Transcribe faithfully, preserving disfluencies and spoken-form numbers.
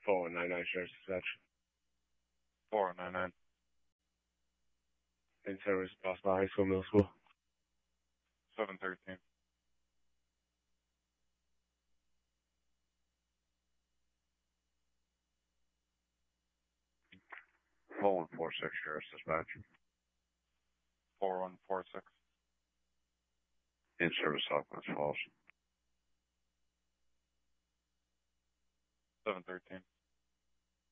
four one nine nine, Sheriff Dispatch. four one nine nine. In service, Boston High School, Middle School. seven thirteen. four one four six, Sheriff Dispatch. four one four six. In service, Southwest Falls. seven thirteen.